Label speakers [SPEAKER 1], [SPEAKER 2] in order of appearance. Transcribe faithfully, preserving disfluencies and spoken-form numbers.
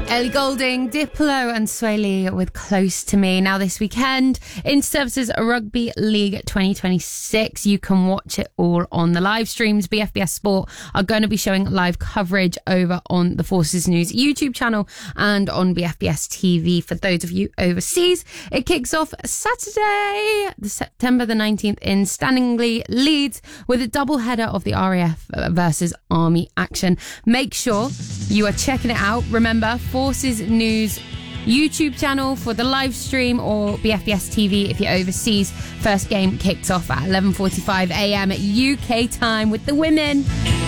[SPEAKER 1] Ellie Goulding, Diplo and Sway Lee with Close to Me. Now this weekend, Interservices Rugby League twenty twenty-six. You can watch it all on the live streams. B F B S Sport are going to be showing live coverage over on the Forces News YouTube channel and on B F B S T V for those of you overseas. It kicks off Saturday, the September the nineteenth in Stanley, Leeds, with a double header of the R A F versus Army action. Make sure you are checking it out. Remember, Forces News YouTube channel for the live stream or B F B S T V if you're overseas. First game kicks off at eleven forty-five a.m. U K time with the women.